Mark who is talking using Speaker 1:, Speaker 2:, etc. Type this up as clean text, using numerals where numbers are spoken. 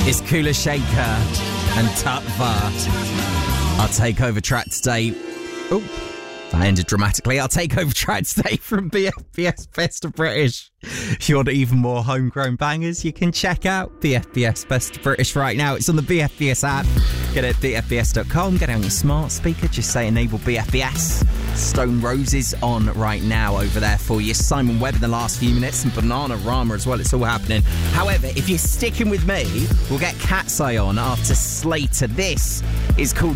Speaker 1: It's Kula Shaker and Tutva. I'll take over track today. Oh, that ended dramatically. I'll take over track today from BFBS Best of British. If you want even more homegrown bangers, you can check out BFBS Best of British right now. It's on the BFBS app. Get it at bfbs.com. Get it on your smart speaker. Just say enable BFBS. Stone Roses on right now over there for you. Simon Webb in the last few minutes and Bananarama as well. It's all happening. However, if you're sticking with me, we'll get Cat's Eye on after Slater. This is called